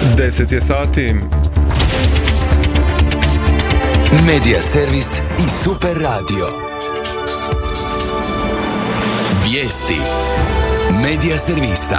10 je sati. Medija servis i Super radio. Vijesti Medija servisa.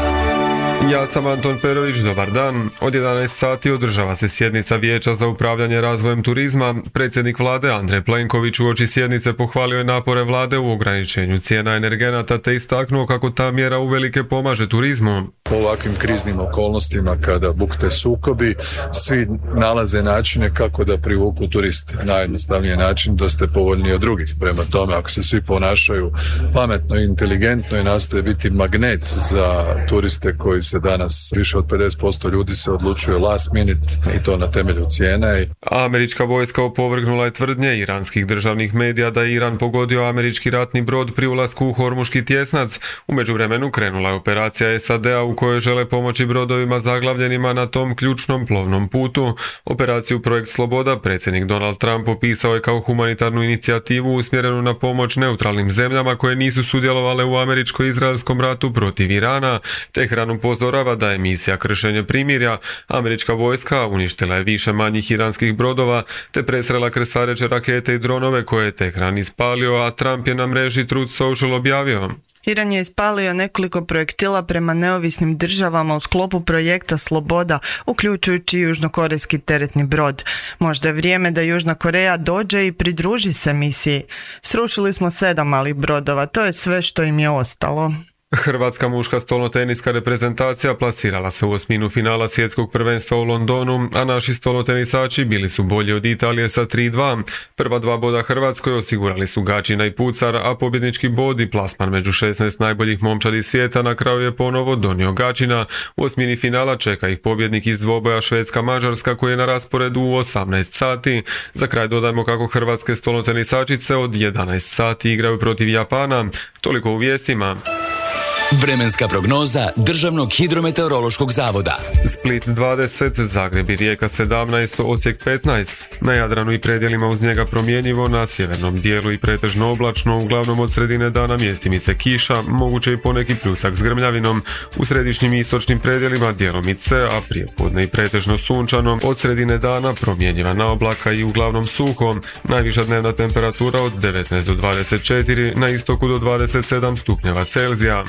Ja sam Anton Perović, dobar dan. Od 11 sati održava se sjednica Vijeća za upravljanje razvojem turizma. Predsjednik vlade Andrej Plenković uoči sjednice pohvalio je napore vlade u ograničenju cijena energenata te istaknuo kako ta mjera uvelike pomaže turizmu. U ovakvim kriznim okolnostima kada bukte sukobi, svi nalaze načine kako da privuku turiste. Najjednostavniji je način da ste povoljniji od drugih. Prema tome, ako se svi ponašaju pametno i inteligentno i nastoje biti magnet za turiste koji se danas, više od 50% ljudi se odlučuje last minute i to na temelju cijene. Američka vojska opovrgnula je tvrdnje iranskih državnih medija da je Iran pogodio američki ratni brod pri ulasku u Hormuški tjesnac. U međuvremenu krenula je operacija SAD-a u kojoj žele pomoći brodovima zaglavljenima na tom ključnom plovnom putu. Operaciju Projekt Sloboda predsjednik Donald Trump opisao je kao humanitarnu inicijativu usmjerenu na pomoć neutralnim zemljama koje nisu sudjelovale u američko-izraelskom ratu protiv Irana. Tehran upozorava da je misija kršenje primirja. Američka vojska uništila je više manjih iranskih brodova te presrela krstareće rakete i dronove koje je Tehran ispalio, a Trump je na mreži Truth Social objavio: Iran je ispalio nekoliko projektila prema neovisnim državama u sklopu projekta Sloboda, uključujući južnokorejski teretni brod. Možda je vrijeme da Južna Koreja dođe i pridruži se misiji. Srušili smo 7 malih brodova, to je sve što im je ostalo. Hrvatska muška stolnoteniska reprezentacija plasirala se u osminu finala svjetskog prvenstva u Londonu, a naši stolnotenisači bili su bolji od Italije sa 3-2. Prva 2 boda Hrvatskoj osigurali su Gačina i Pucar, a pobjednički bod i plasman među 16 najboljih momčadi svijeta na kraju je ponovo donio Gačina. U osmini finala čeka ih pobjednik iz dvoboja Švedska-Mađarska koji je na rasporedu u 18 sati. Za kraj dodajmo kako hrvatske stolnotenisačice od 11 sati igraju protiv Japana. Toliko u vijestima. Vremenska prognoza Državnog hidrometeorološkog zavoda. Split 20, Zagreb i Rijeka 17, Osijek 15. Na Jadranu i predjelima uz njega promjenjivo, na sjevernom dijelu i pretežno oblačno, uglavnom od sredine dana mjestimice kiša, moguće i poneki pljusak s grmljavinom. U središnjim i istočnim predjelima djelomice, a prijepodne i pretežno sunčano. Od sredine dana promjenjiva na oblaka i uglavnom suho. Najviša dnevna temperatura od 19 do 24, na istoku do 27 stupnjeva Celzija.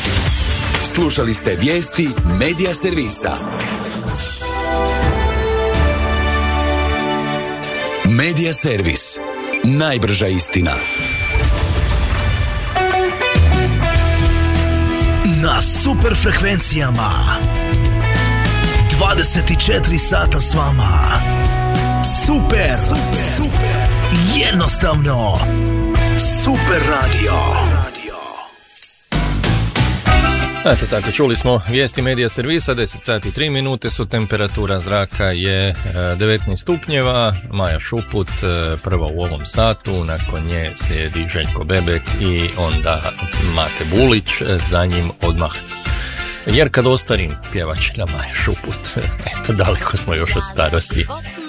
Slušali ste vijesti Medija servisa. Medija servis. Najbrža istina. Na super frekvencijama 24 sata s vama. Super. Jednostavno super radio. Eto tako, čuli smo vijesti Medija servisa, 10 sati 3 minute su, temperatura zraka je 19 stupnjeva, Maja Šuput prva u ovom satu, nakon nje slijedi Željko Bebek i onda Mate Bulić, za njim odmah jer kad ostarim pjevačina Maja Šuput. Eto, daleko smo još od starosti.